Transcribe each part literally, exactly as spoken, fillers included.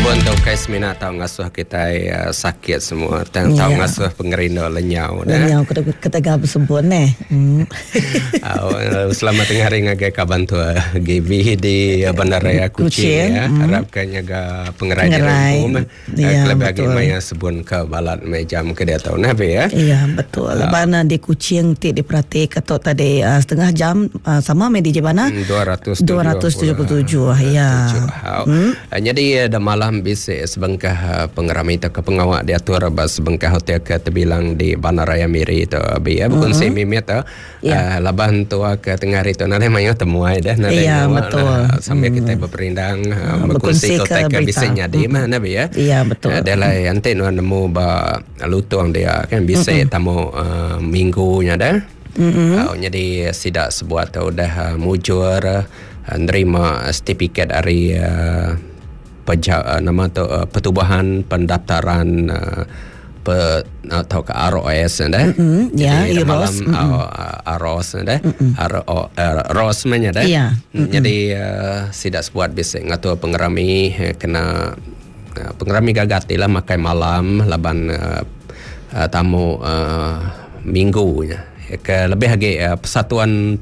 Bukan tahu kais minat tahu ngasuh kita uh, sakit semua. Tahu yeah. ngasuh pengerinda lenyau. Lenyau kita ketega bersebut ne. Hmm. uh, selamat tengah hari ngagai kaban tua G V di Bandaraya Kuching ya. Hmm. Harapkan nyaga pengerai di rumah. Ya, lebih lagi maya sebun ke balat mejam ke dia tahu nabe ya. Iya betul. Uh, Bana di Kuching ti diperhati ketok tadi uh, setengah jam uh, sama me di Jabana dua ratus tujuh puluh tujuh ya. Hmm. Uh, jadi ada malam bisa sebengkah pengerami itu ke pengawak diatur bas sebengkah hotel ke terbilang di Bandaraya Miri itu abi ya bukan uh-huh. semi meter yeah. uh, laban tua ke tengah itu nanti mayo temuai dah nanti yeah, betul nah, sambil hmm. kita berperindang uh, berkongsi ke ke bisa nyadi mah nabi ya iya betul adalah nanti nemu ba lutung dia kan bisa uh-huh. tamu uh, minggunya dah uh-huh. uh, jadi sidak sebuah tu dah uh, mujur uh, nerima sertifikat dari uh, Peja, uh, nama tu uh, pertubuhan pendaftaran uh, pe, atau ke R O S dah. Mm-hmm. Ya, jadi malam mm-hmm. uh, R O S dah. Mm-hmm. R O S mana dah. Yeah. Mm-hmm. Jadi uh, sidak sebuat bisa ngatur pengerami uh, kena uh, pengerami gagati lah makai malam laban uh, uh, tamu uh, minggunya. Ke lebih lagi uh, Persatuan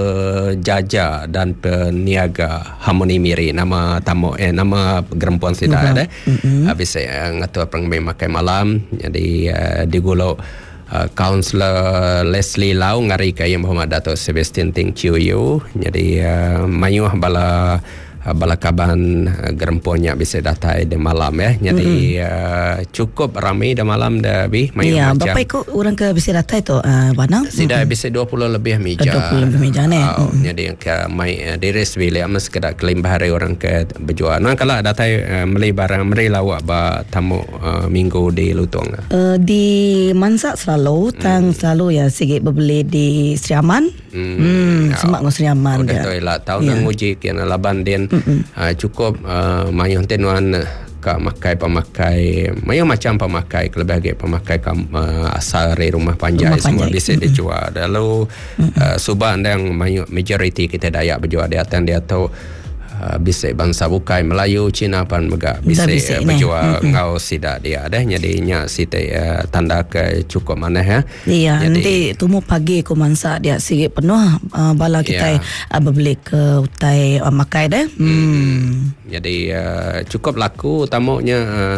Penjajah dan Peniaga Harmoni Miri nama tamu eh nama gerempuan sida ada mm-hmm. habis saya uh, ngatur pengemai makai malam jadi uh, digulok uh, Kaunselor Leslie Lau ngari kaya Muhammad Dato' Sebastian Ting Chiu Yu jadi uh, mayuh bala balakaban gerempuannya bisa datai di malam ya jadi mm-hmm. uh, cukup ramai di malam dah bi mayu ya, macam berapa ikut orang ke bisa datai tu uh, Banang sudah mm-hmm. bisa dua puluh lebih meja dua puluh lebih meja ni uh, mm-hmm. jadi ke mai uh, Diris William sekedar kelim bahari orang ke berjual nah kalau datai uh, meli barang meli lawak ba tamu uh, minggu di Lutung uh, di Mansak selalu tang mm. selalu ya sikit berbeli di Sri Aman mm. hmm, semak ngau Sri Aman udah tahu lah tahun yeah. nguji kian laban din Uh, cukup uh, mayung tenuan ke makai pemakai mayung macam pemakai lebih lagi pemakai uh, asal dari rumah panjai rumah semua panjai. Bisa mm-hmm. dijual lalu mm-hmm. uh, subah yang mayung majoriti kita Dayak berjual di atas dia tahu uh, bisa bangsa bukai Melayu Cina pan mega bisa uh, berjual mm-hmm. ngau sidak dia ada jadinya sita uh, tanda ke cukup mana ya iya jadi, nanti tumu pagi ku mansa dia sikit penuh uh, bala kita yeah. uh, berbeli ke utai uh, makai dah hmm. hmm. jadi uh, cukup laku utamanya uh,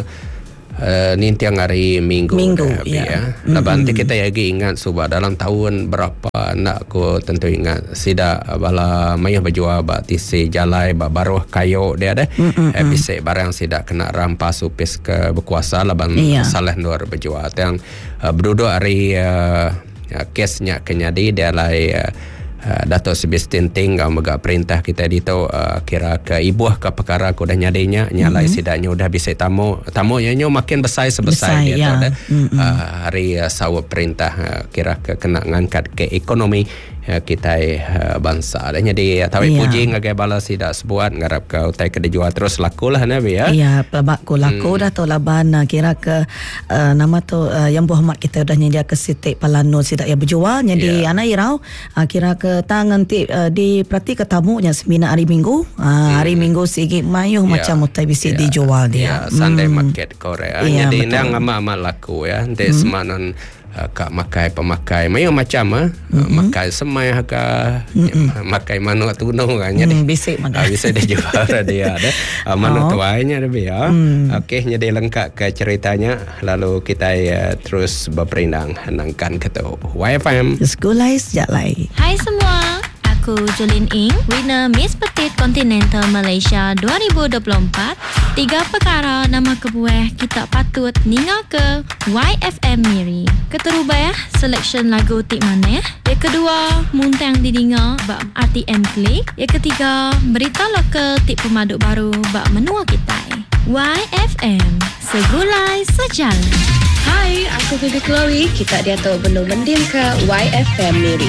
Uh, ni tiang hari minggu minggu dah, ya. ya. Lepas mm-hmm. kita lagi ingat subah dalam tahun berapa nak aku tentu ingat sida bala mayah berjual bak tisi jalai bak baruh kayu dia ada mm-hmm. eh, bisa barang sida kena rampas upis ke berkuasa leban yeah. salah luar berjual yang uh, berduduk hari uh, kesnya kenyadi dia lai uh, Uh, Dato' Sebastian Ting mega perintah kita dito uh, kira ke ibuah ke perkara aku dah nyadinya nyalai mm-hmm. sidanya udah bisa tamu tamu nyo makin besar sebesar dia ya. Tahu mm-hmm. uh, hari uh, sawah perintah uh, kira ke kena ngangkat ke ekonomi uh, kita uh, bangsa dah jadi uh, tahu yeah. puji ngagai bala sidak sebuat ngarap ke utai ke dijual terus lakulah nabi ya iya pelabak ku laku hmm. dah tu laban uh, kira ke uh, nama tu uh, yang Muhammad kita udah nyedia ke sitik palano sidak ya berjual jadi yeah. anak irau uh, kira ke tangan ti uh, di perhati ketamunya semina hari minggu uh, hmm. hari minggu sikit mayuh yeah. macam utai bisa yeah. dijual dia yeah. Sunday hmm. market Korea yeah, jadi yang amat-amat laku ya nanti hmm. semanan uh, kak makai pemakai mayuh macam ah hmm. makai semai ka hmm. makai manu tunung kan jadi hmm, bisik uh, bisa dijual dia ada uh, manu oh. tuainya ada ya hmm. okey jadi lengkap ke ceritanya lalu kita uh, terus berperindang nangkan ke tu Y F M Sekolah sejak lai. Hai semua, aku Jolin Ing, winner Miss Petite Continental Malaysia dua ribu dua puluh empat. Tiga perkara nama kebuah kita patut ninga ke Y F M Miri. Keteruba ya, selection lagu tik mana ya. Yang kedua, muntang didinga bak R T M Click. Yang ketiga, berita lokal tik pemaduk baru bak menua kita. Y F M, segulai sejalan. Hai, aku Bibi Chloe. Kita dia tahu belum mending ke Y F M Miri.